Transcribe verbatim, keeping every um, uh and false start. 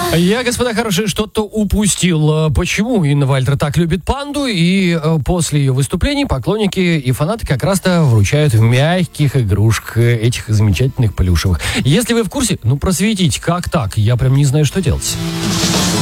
Я, господа хорошие, что-то упустил. Почему Инна Вальтер так любит панду? И после ее выступлений поклонники и фанаты как раз-то вручают в мягких игрушек этих замечательных плюшевых. Если вы в курсе, ну просветите, как так? Я прям не знаю, что делать.